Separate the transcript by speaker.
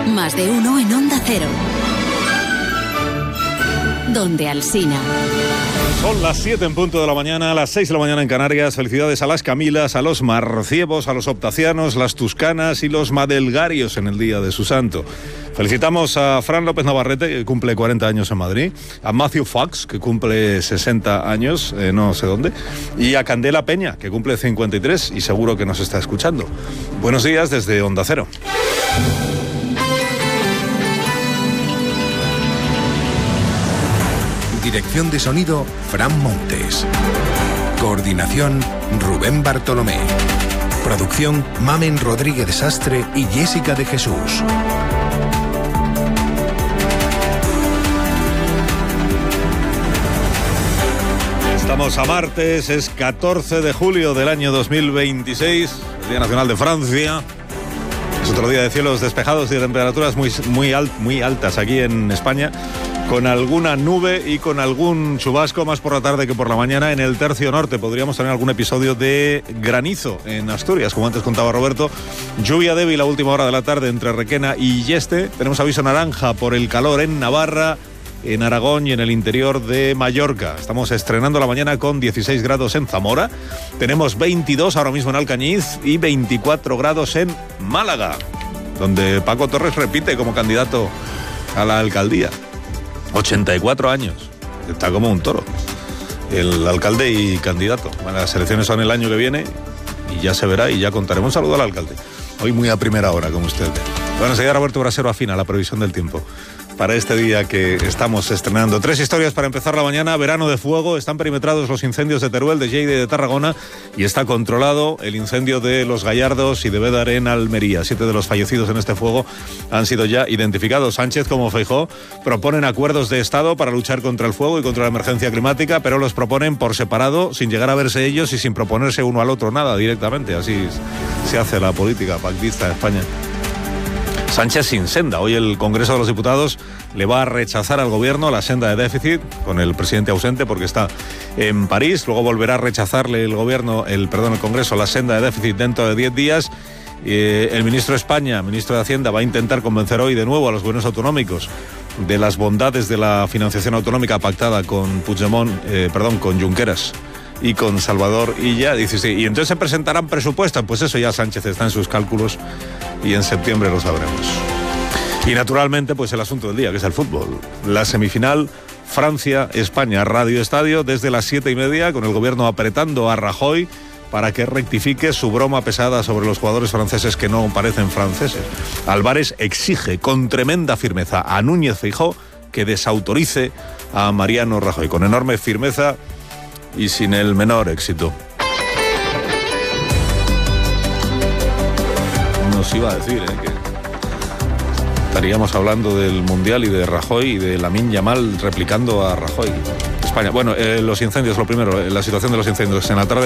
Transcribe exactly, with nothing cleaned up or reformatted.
Speaker 1: Más de uno en Onda Cero. Donde Alsina.
Speaker 2: Son las siete en punto de la mañana, a las seis de la mañana en Canarias. Felicidades a las Camilas, a los Marciebos, a los Optacianos, las Tuscanas y los Madelgarios en el día de su santo. Felicitamos a Fran López Navarrete, que cumple cuarenta años en Madrid, a Matthew Fox, que cumple sesenta años, eh, no sé dónde, y a Candela Peña, que cumple cincuenta y tres y seguro que nos está escuchando. Buenos días desde Onda Cero.
Speaker 3: Dirección de sonido, Fran Montes. Coordinación, Rubén Bartolomé. Producción, Mamen Rodríguez Sastre y Jessica de Jesús.
Speaker 2: Estamos a martes, es catorce de julio del año dos mil veintiséis, el Día Nacional de Francia. Es otro día de cielos despejados y de temperaturas muy, muy, alt, muy altas aquí en España, con alguna nube y con algún chubasco más por la tarde que por la mañana en el tercio norte. Podríamos tener algún episodio de granizo en Asturias, como antes contaba Roberto. Lluvia débil a última hora de la tarde entre Requena y Yeste. Tenemos aviso naranja por el calor en Navarra, en Aragón y en el interior de Mallorca. Estamos estrenando la mañana con dieciséis grados en Zamora. Tenemos veintidós ahora mismo en Alcañiz y veinticuatro grados en Málaga, donde Paco Torres repite como candidato a la alcaldía. ochenta y cuatro años, está como un toro el alcalde y candidato. Bueno, las elecciones son el año que viene y ya se verá y ya contaremos. Un saludo al alcalde, hoy muy a primera hora, como usted ve. Bueno, enseguida Roberto Brasero afina la previsión del tiempo para este día que estamos estrenando. Tres historias para empezar la mañana. Verano de fuego. Están perimetrados los incendios de Teruel, de Lleida y de Tarragona, y está controlado el incendio de Los Gallardos y de Bédar en Almería. Siete de los fallecidos en este fuego han sido ya identificados. Sánchez, como Feijóo, proponen acuerdos de Estado para luchar contra el fuego y contra la emergencia climática, pero los proponen por separado, sin llegar a verse ellos y sin proponerse uno al otro nada directamente. Así se hace la política pactista de España. Sánchez sin senda. Hoy el Congreso de los Diputados le va a rechazar al Gobierno la senda de déficit, con el presidente ausente porque está en París. Luego volverá a rechazarle el Gobierno, el perdón, el Congreso, la senda de déficit dentro de diez días. Eh, el ministro de España, ministro de Hacienda, va a intentar convencer hoy de nuevo a los gobiernos autonómicos de las bondades de la financiación autonómica pactada con Puigdemont, eh, perdón, con Junqueras y con Salvador Illa. Dice, sí, y entonces se presentarán presupuestos. Pues eso ya Sánchez está en sus cálculos y en septiembre lo sabremos. Y naturalmente, pues el asunto del día, que es el fútbol. La semifinal Francia-España, Radio Estadio, desde las siete y media, con el gobierno apretando a Rajoy para que rectifique su broma pesada sobre los jugadores franceses que no parecen franceses. Álvarez exige con tremenda firmeza a Núñez Feijóo que desautorice a Mariano Rajoy, con enorme firmeza y sin el menor éxito. Nos iba a decir, ¿eh? que estaríamos hablando del Mundial y de Rajoy y de Lamine Yamal replicando a Rajoy. España. Bueno, eh, los incendios, lo primero, la situación de los incendios en la tarde.